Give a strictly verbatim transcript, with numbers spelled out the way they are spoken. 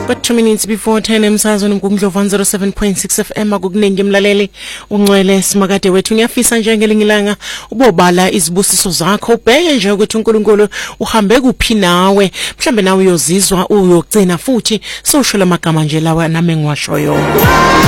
But two minutes before ten emsazweni mkungdlovu one oh seven point six F M akukuningi mlaleli uncwele simakade wethu ngiyafisa njengelinye ilanga ubobala izibusiso zakho ubheke nje ukuthi uNkulunkulu uhambe kuphi nawe mhlambe nawe uyozizwa uyogcina futhi social amagama nje lawa nami ngiwashoyo